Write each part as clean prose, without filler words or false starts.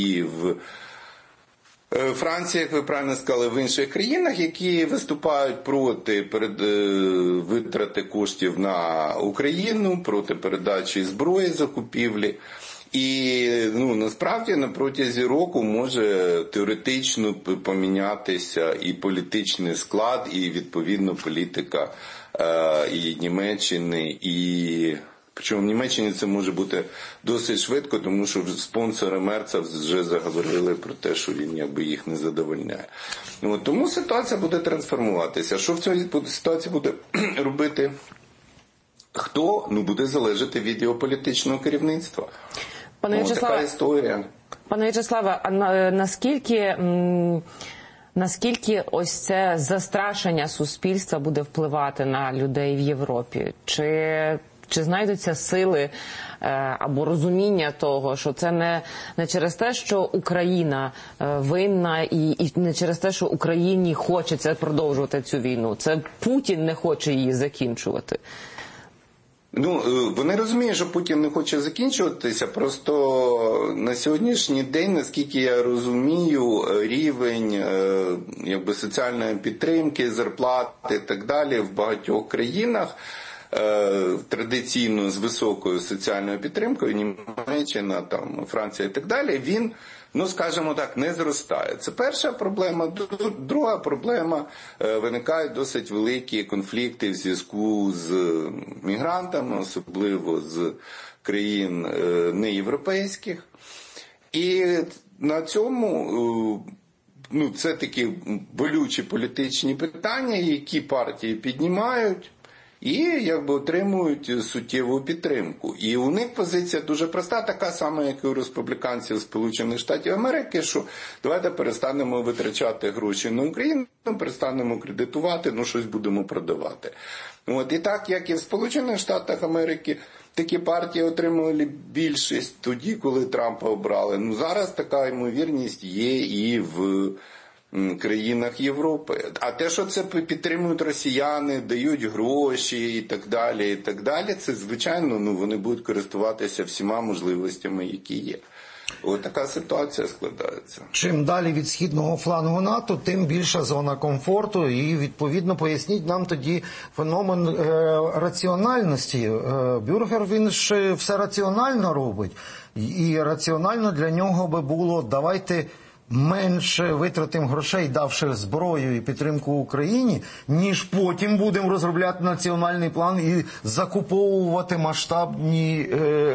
і в Франції, як ви правильно сказали, в інших країнах, які виступають проти витрати коштів на Україну, проти передачі зброї, закупівлі. І насправді на протязі року може теоретично помінятися і політичний склад, і відповідно політика і Німеччини, і причому в Німеччині це може бути досить швидко, тому що спонсори Мерца вже заговорили про те, що він їх не задовольняє. Тому ситуація буде трансформуватися. Що в цій ситуації буде робити хто? Буде залежати від його політичного керівництва. Така історія. Пане В'ячеславе, а наскільки ось це застрашення суспільства буде впливати на людей в Європі? Чи знайдуться сили або розуміння того, що це не через те, що Україна винна, і не через те, що Україні хочеться продовжувати цю війну? Це Путін не хоче її закінчувати. Вони розуміють, що Путін не хоче закінчуватися, просто на сьогоднішній день, наскільки я розумію, рівень соціальної підтримки, зарплати і так далі в багатьох країнах традиційно з високою соціальною підтримкою, Німеччина, Франція і так далі, він, скажімо так, не зростає. Це перша проблема. Друга проблема – виникають досить великі конфлікти в зв'язку з мігрантами, особливо з країн неєвропейських. І на цьому це такі болючі політичні питання, які партії піднімають і отримують суттєву підтримку. І у них позиція дуже проста, така сама, як і у республіканців Сполучених Штатів Америки, що давайте перестанемо витрачати гроші на Україну, перестанемо кредитувати, щось будемо продавати. І так, як і в Сполучених Штатах Америки, такі партії отримували більшість тоді, коли Трампа обрали. Зараз така ймовірність є і в країнах Європи. А те, що це підтримують росіяни, дають гроші і так далі, це, звичайно, вони будуть користуватися всіма можливостями, які є. Ось така ситуація складається. Чим далі від східного флангу НАТО, тим більша зона комфорту. І, відповідно, поясніть нам тоді феномен раціональності. Бюргер, він ж все раціонально робить. І раціонально для нього би було, давайте менше витратимо грошей, давши зброю і підтримку Україні, ніж потім будемо розробляти національний план і закуповувати масштабні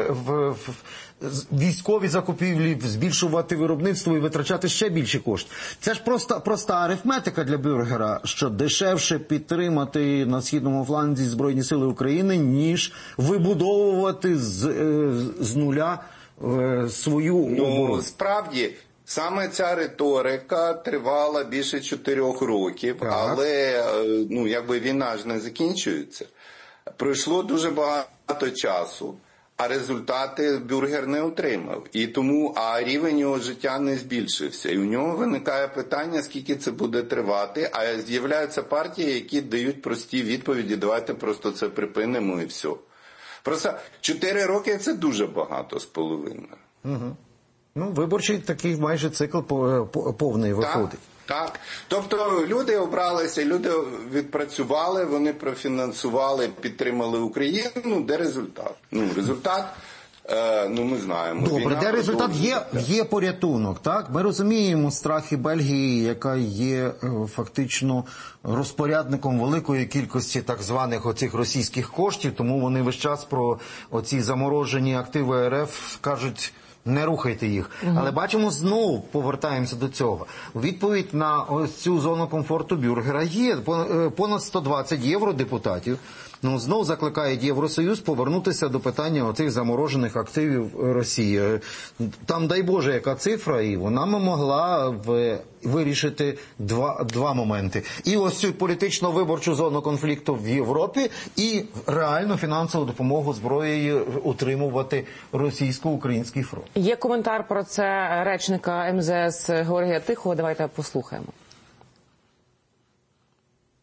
військові закупівлі, збільшувати виробництво і витрачати ще більше коштів. Це ж проста арифметика для Бюргера, що дешевше підтримати на східному фланзі Збройні сили України, ніж вибудовувати з нуля свою оборону. Справді, саме ця риторика тривала більше 4 років, але війна ж не закінчується. Пройшло дуже багато часу, а результати Бюргер не отримав. І тому рівень його життя не збільшився. І у нього виникає питання, скільки це буде тривати, а з'являються партії, які дають прості відповіді, давайте просто це припинимо і все. Просто 4 роки – це дуже багато з половиною. Угу. Виборчий такий майже цикл повний виходить. Так. Тобто люди обралися, люди відпрацювали, вони профінансували, підтримали Україну. Де результат? Результат, ми знаємо. Добре, де результат? Є порятунок, так? Ми розуміємо страхи Бельгії, яка є фактично розпорядником великої кількості так званих оцих російських коштів, тому вони весь час про оці заморожені активи РФ кажуть: не рухайте їх. Але бачимо, знову повертаємося до цього. Відповідь на ось цю зону комфорту Бюргера є. Понад 120 євродепутатів знову закликають Євросоюз повернутися до питання оцих заморожених активів Росії. Там, дай Боже, яка цифра, і вона могла вирішити два моменти. І ось цю політично-виборчу зону конфлікту в Європі і реальну фінансову допомогу зброєю утримувати російсько-український фронт. Є коментар про це речника МЗС Георгія Тихого. Давайте послухаємо.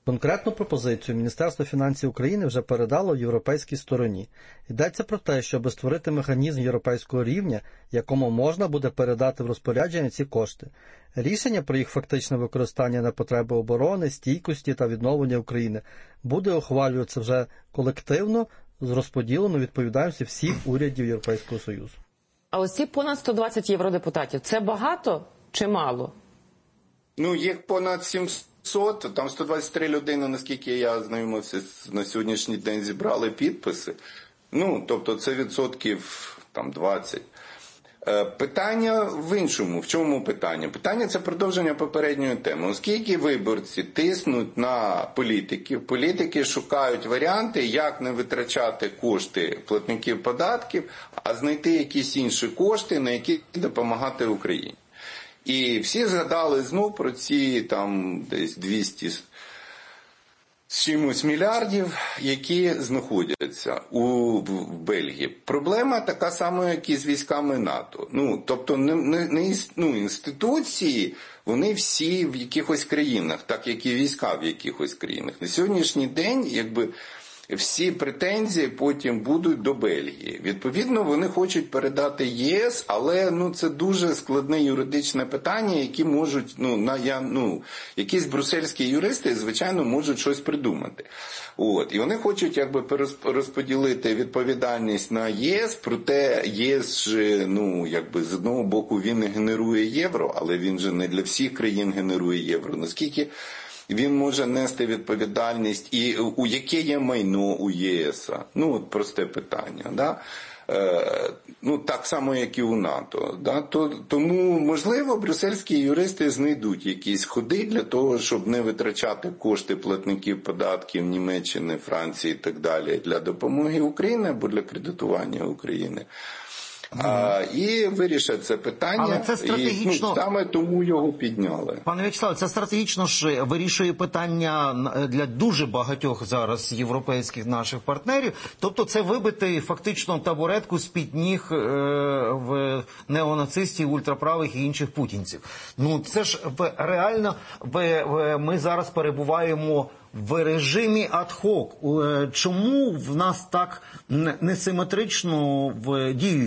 Конкретну пропозицію Міністерство фінансів України вже передало європейській стороні. Йдеться про те, щоб створити механізм європейського рівня, якому можна буде передати в розпорядження ці кошти. Рішення про їх фактичне використання на потреби оборони, стійкості та відновлення України буде ухвалюватися вже колективно з розподіленою відповідальністю всіх урядів Європейського Союзу. А ось ці понад 120 євродепутатів – це багато чи мало? Їх понад 700, там 123 людини, наскільки я знайомився, на сьогоднішній день зібрали підписи. Тобто це відсотків 20. Питання в іншому. В чому питання? Питання – це продовження попередньої теми. Оскільки виборці тиснуть на політиків, політики шукають варіанти, як не витрачати кошти платників податків, а знайти якісь інші кошти, на які допомагати Україні. І всі згадали знов про ці десь 200 з чимось мільярдів, які знаходяться в Бельгії. Проблема така сама, як і з військами НАТО. Тобто інституції, вони всі в якихось країнах, так як і війська в якихось країнах. На сьогоднішній день, всі претензії потім будуть до Бельгії. Відповідно, вони хочуть передати ЄС, але це дуже складне юридичне питання, які можуть, якісь брюссельські юристи, звичайно, можуть щось придумати. І вони хочуть розподілити відповідальність на ЄС, проте ЄС же, з одного боку він не генерує євро, але він же не для всіх країн генерує євро. Наскільки він може нести відповідальність і у яке є майно у ЄС? Просте питання. Да? Так само, як і у НАТО. Да? Тому, можливо, брюссельські юристи знайдуть якісь ходи для того, щоб не витрачати кошти платників податків Німеччини, Франції і так далі для допомоги Україні або для кредитування України. І вирішать це питання, але це стратегічно... і саме тому його підняли. Пане В'ячеславе, це стратегічно ж вирішує питання для дуже багатьох зараз європейських наших партнерів. Тобто це вибити фактично табуретку з-під ніг в неонацистів, ультраправих і інших путінців. Це ж реально ми зараз перебуваємо в режимі ад-хок. Чому в нас так несиметрично діють?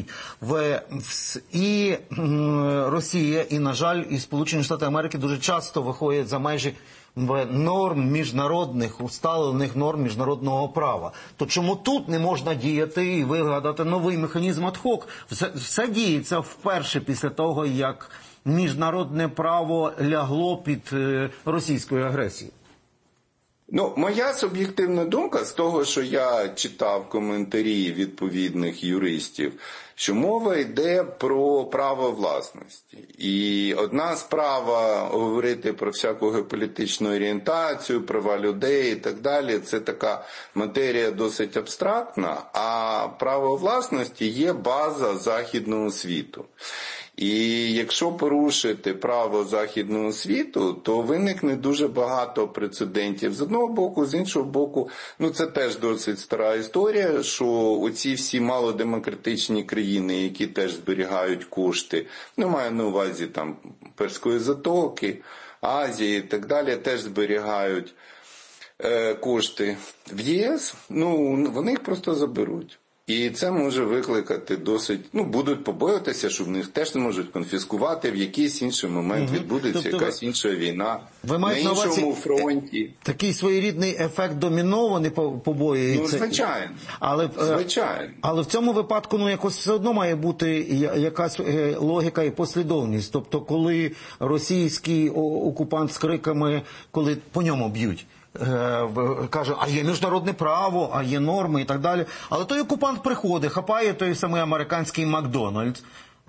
І Росія, і, на жаль, і Сполучені Штати Америки дуже часто виходять за межі норм міжнародних, усталених норм міжнародного права. То чому тут не можна діяти і вигадати новий механізм ад-хок? Все діється вперше після того, як міжнародне право лягло під російською агресією. Моя суб'єктивна думка з того, що я читав коментарі відповідних юристів, що мова йде про право власності. І одна справа говорити про всяку геополітичну орієнтацію, права людей і так далі, це така матерія досить абстрактна, а право власності є база західного світу. І якщо порушити право західного світу, то виникне дуже багато прецедентів. З одного боку, з іншого боку, це теж досить стара історія, що оці всі малодемократичні країни, які теж зберігають кошти, маю на увазі Перської затоки, Азії і так далі, теж зберігають кошти в ЄС, вони їх просто заберуть. І це може викликати досить, будуть побоюватися, що в них теж не можуть конфіскувати, в якийсь інший момент відбудеться якась інша війна на іншому фронті. Такий своєрідний ефект доміно, вони побоюються. Звичайно. Але в цьому випадку, якось все одно має бути якась логіка і послідовність. Тобто, коли російський окупант з криками, коли по ньому б'ють, каже, а є міжнародне право, а є норми і так далі. Але той окупант приходить, хапає той самий американський Макдональдс,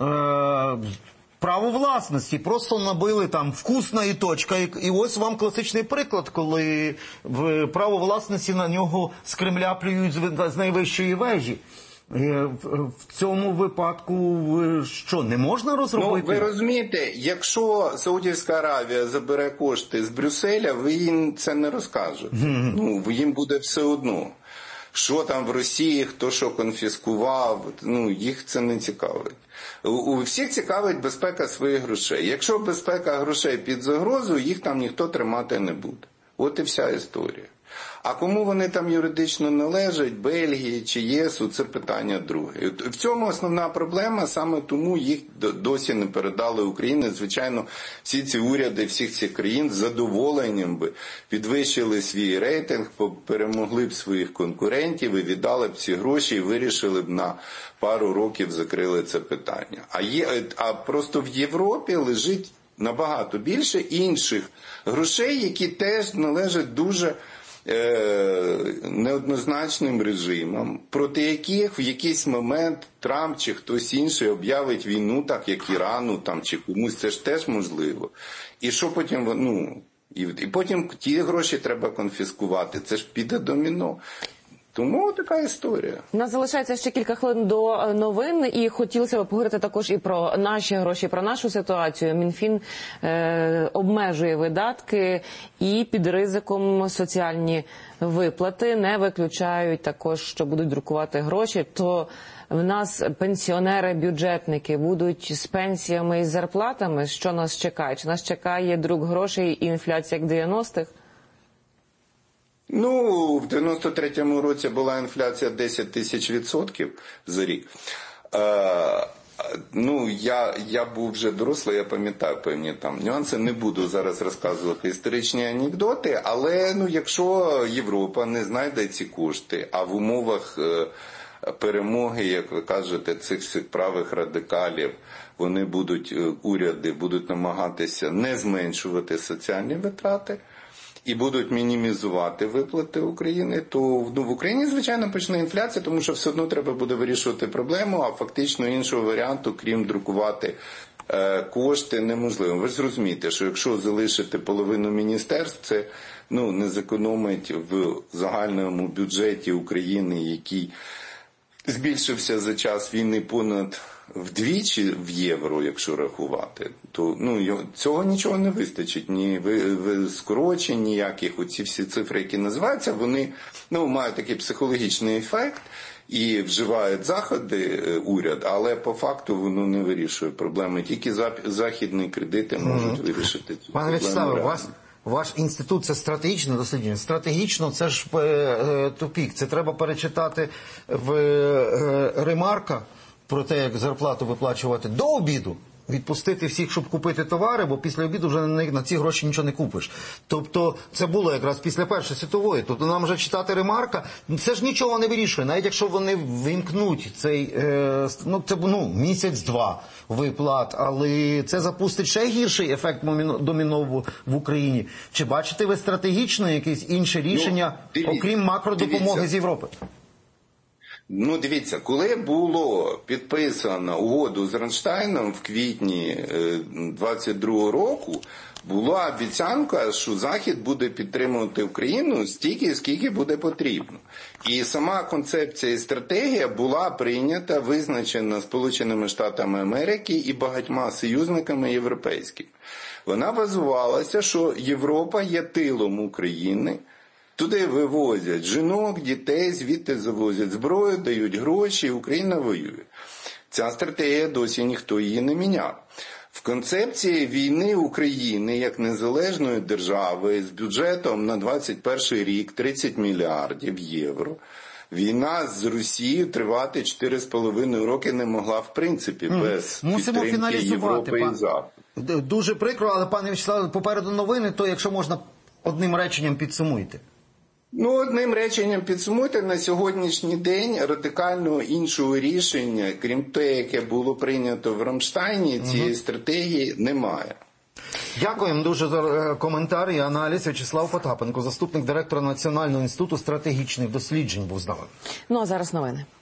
право власності, просто набили вкусна і точка. І ось вам класичний приклад, коли право власності на нього з Кремля плюють з найвищої вежі. В цьому випадку що, не можна розробити? Ви розумієте, якщо Саудівська Аравія забере кошти з Брюсселя, ви їм це не розкажете. Їм буде все одно. Що там в Росії, хто що конфіскував, їх це не цікавить. У всіх цікавить безпека своїх грошей. Якщо безпека грошей під загрозою, їх там ніхто тримати не буде. От і вся історія. А кому вони там юридично належать, Бельгії чи ЄСу, це питання друге. В цьому основна проблема, саме тому їх досі не передали Україні. Звичайно, всі ці уряди всіх цих країн з задоволенням би підвищили свій рейтинг, перемогли б своїх конкурентів і віддали б ці гроші і вирішили б на пару років закрили це питання. А просто в Європі лежить набагато більше інших грошей, які теж належать дуже неоднозначним режимам, проти яких в якийсь момент Трамп чи хтось інший об'явить війну, так як Ірану там, чи комусь, це ж теж можливо. І що потім, і потім ті гроші треба конфіскувати, це ж піде доміно. Тому така історія. У нас залишається ще кілька хвилин до новин, і хотілося б поговорити також і про наші гроші, про нашу ситуацію. Мінфін обмежує видатки і під ризиком соціальні виплати. Не виключають також, що будуть друкувати гроші. То в нас пенсіонери-бюджетники будуть з пенсіями і зарплатами. Що нас чекає? Чи нас чекає друк грошей і інфляція як 90-х? В 93-му році була інфляція 10 тисяч % за рік. Я був вже дорослий, я пам'ятаю певні там нюанси, не буду зараз розказувати історичні анекдоти, але якщо Європа не знайде ці кошти, а в умовах перемоги, як ви кажете, цих правих радикалів, уряди будуть намагатися не зменшувати соціальні витрати, і будуть мінімізувати виплати України, то в Україні, звичайно, почне інфляція, тому що все одно треба буде вирішувати проблему, а фактично іншого варіанту, крім друкувати кошти, неможливо. Ви ж зрозумієте, що якщо залишити половину міністерств, це не зекономить в загальному бюджеті України, який збільшився за час війни понад вдвічі в євро, якщо рахувати, то цього нічого не вистачить. Ні скорочень ніяких, оці всі цифри, які називаються, вони мають такий психологічний ефект і вживають заходи уряд, але по факту воно не вирішує проблеми. Тільки західні кредити можуть вирішити цю проблему. Пане В'ячеславе, ваш інститут – це стратегічне дослідження. Стратегічно – це ж тупік. Це треба перечитати в ремарка про те, як зарплату виплачувати до обіду, відпустити всіх, щоб купити товари, бо після обіду вже на ці гроші нічого не купиш. Тобто це було якраз після Першої світової. Тобто нам вже читати ремарка, це ж нічого не вирішує. Навіть якщо вони вимкнуть цей, місяць-два виплат, але це запустить ще гірший ефект доміно в Україні. Чи бачите ви стратегічно якесь інше рішення, окрім макродопомоги з Європи? Дивіться, коли було підписано угоду з Рамштайном в квітні 22-го року, була обіцянка, що Захід буде підтримувати Україну стільки, скільки буде потрібно. І сама концепція і стратегія була прийнята, визначена Сполученими Штатами Америки і багатьма союзниками європейськими. Вона базувалася, що Європа є тилом України. Туди вивозять жінок, дітей, звідти завозять зброю, дають гроші, Україна воює. Ця стратегія досі ніхто її не міняв. В концепції війни України як незалежної держави з бюджетом на 21 рік 30 мільярдів євро, війна з Росією тривати 4,5 роки не могла в принципі без підтримки Європи і Заходу. Дуже прикро, але, пане В'ячеславе, попереду новини, то якщо можна одним реченням підсумуйте. Одним реченням підсумуйте, на сьогоднішній день радикально іншого рішення, крім те, яке було прийнято в Рамштайні, цієї стратегії немає. Дякуємо дуже за коментар і аналіз. В'ячеслав Потапенко, заступник директора Національного інституту стратегічних досліджень, був з нами. А зараз новини.